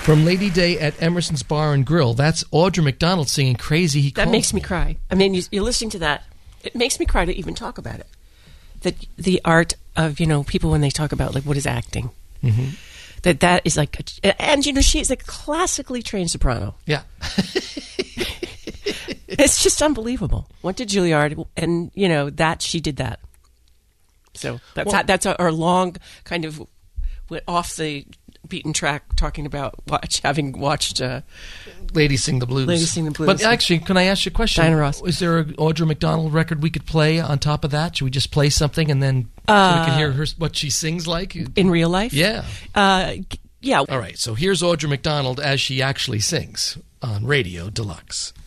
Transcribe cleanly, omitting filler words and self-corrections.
From Lady Day at Emerson's Bar and Grill, that's Audra McDonald singing Crazy He Calls Me. That makes me cry. I mean, you're listening to that. It makes me cry to even talk about it. The art of, people when they talk about, like, what is acting. Mm-hmm. That is like, and, she's a classically trained soprano. Yeah. It's just unbelievable. Went to Juilliard, and, she did that. So that's our long kind of went off the beaten track talking about having watched Ladies Sing the Blues. Ladies Sing the Blues. But actually, can I ask you a question? Diana Ross. Is there an Audra McDonald record we could play on top of that? Should we just play something and then so we can hear what she sings like? In real life? Yeah. Yeah. All right, so here's Audra McDonald as she actually sings on Radio Deluxe.